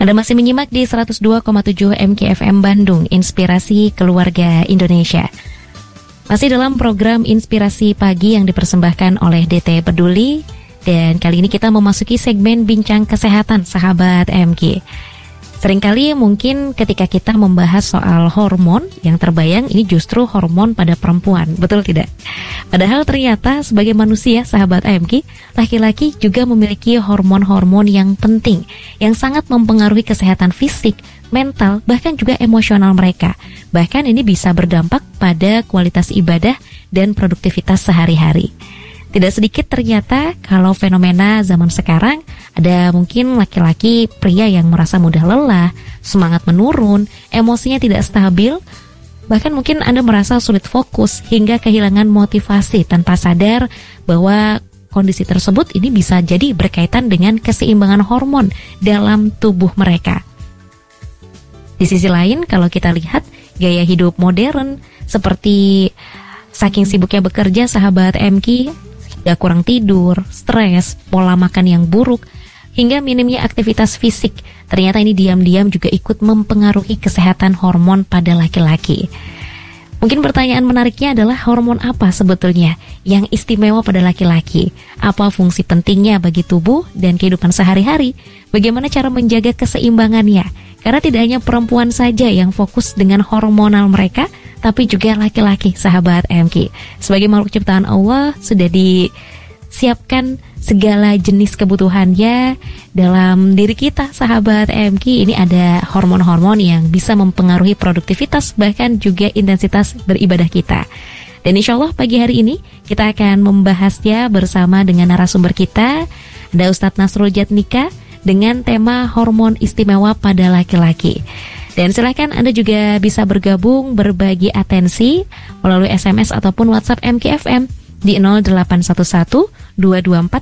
Anda masih menyimak di 102,7 MKFM Bandung, Inspirasi Keluarga Indonesia. Masih dalam program Inspirasi Pagi yang dipersembahkan oleh DT Peduli. Dan kali ini kita memasuki segmen Bincang Kesehatan, sahabat MK. Seringkali mungkin ketika kita membahas soal hormon, yang terbayang ini justru hormon pada perempuan, betul tidak? Padahal ternyata sebagai manusia, sahabat AMK, laki-laki juga memiliki hormon-hormon yang penting, yang sangat mempengaruhi kesehatan fisik, mental, bahkan juga emosional mereka. Bahkan ini bisa berdampak pada kualitas ibadah dan produktivitas sehari-hari. Tidak sedikit ternyata kalau fenomena zaman sekarang ada mungkin laki-laki pria yang merasa mudah lelah, semangat menurun, emosinya tidak stabil, bahkan mungkin Anda merasa sulit fokus hingga kehilangan motivasi tanpa sadar bahwa kondisi tersebut ini bisa jadi berkaitan dengan keseimbangan hormon dalam tubuh mereka. Di sisi lain kalau kita lihat gaya hidup modern seperti saking sibuknya bekerja, sahabat MK, ya kurang tidur, stres, pola makan yang buruk, hingga minimnya aktivitas fisik. Ternyata ini diam-diam juga ikut mempengaruhi kesehatan hormon pada laki-laki. Mungkin pertanyaan menariknya adalah hormon apa sebetulnya yang istimewa pada laki-laki? Apa fungsi pentingnya bagi tubuh dan kehidupan sehari-hari? Bagaimana cara menjaga keseimbangannya? Karena tidak hanya perempuan saja yang fokus dengan hormonal mereka, tapi juga laki-laki, sahabat MK. Sebagai makhluk ciptaan Allah, sudah disiapkan segala jenis kebutuhannya dalam diri kita, sahabat MK. Ini ada hormon-hormon yang bisa mempengaruhi produktivitas, bahkan juga intensitas beribadah kita. Dan insya Allah pagi hari ini kita akan membahasnya bersama dengan narasumber kita, ada Ustadz Nasrul Jatnika, dengan tema hormon istimewa pada laki-laki. Dan silakan Anda juga bisa bergabung berbagi atensi melalui SMS ataupun WhatsApp MKFM di 0811 224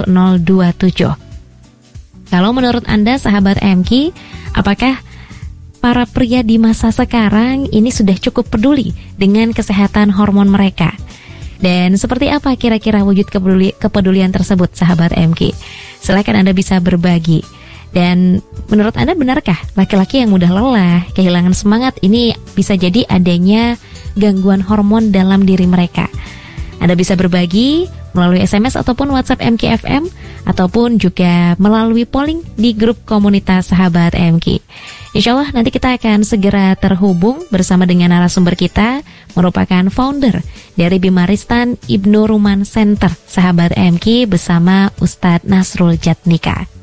1027. Kalau menurut Anda, sahabat MK, apakah para pria di masa sekarang ini sudah cukup peduli dengan kesehatan hormon mereka? Dan seperti apa kira-kira wujud kepedulian tersebut, sahabat MK? Silakan Anda bisa berbagi. Dan menurut Anda benarkah laki-laki yang mudah lelah, kehilangan semangat ini bisa jadi adanya gangguan hormon dalam diri mereka? Anda bisa berbagi melalui SMS ataupun WhatsApp MKFM, ataupun juga melalui polling di grup komunitas sahabat MK. Insya Allah nanti kita akan segera terhubung bersama dengan narasumber kita, merupakan founder dari Bimaristan Ibnu Ruman Center, sahabat MK, bersama Ustadz Nasrul Jatnika.